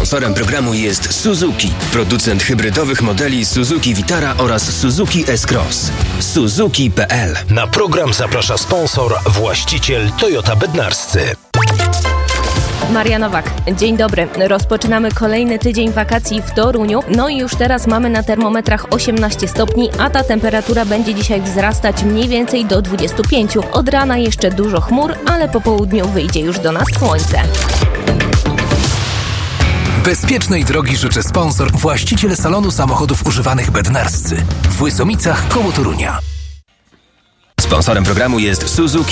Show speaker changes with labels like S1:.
S1: Sponsorem programu jest Suzuki, producent hybrydowych modeli Suzuki Vitara oraz Suzuki S-Cross. Suzuki.pl.
S2: Na program zaprasza sponsor, właściciel Toyota Bednarscy.
S3: Maria Nowak, dzień dobry. Rozpoczynamy kolejny tydzień wakacji w Toruniu. No i już teraz mamy na termometrach 18 stopni, a ta temperatura będzie dzisiaj wzrastać mniej więcej do 25. Od rana jeszcze dużo chmur, ale po południu wyjdzie już do nas słońce.
S4: Bezpiecznej drogi życzy sponsor, właściciel salonu samochodów używanych Bednarscy w Łysomicach koło Torunia.
S1: Sponsorem programu jest Suzuki.